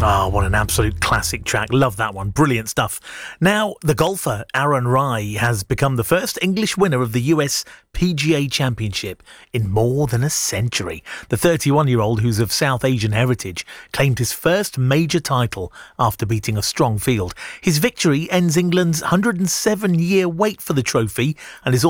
Ah, what an absolute classic track. Love that one. Brilliant stuff. Now, the golfer Aaron Rai has become the first English winner of the US PGA Championship in more than a century. The 31-year-old, who's of South Asian heritage, claimed his first major title after beating a strong field. His victory ends England's 107-year wait for the trophy and is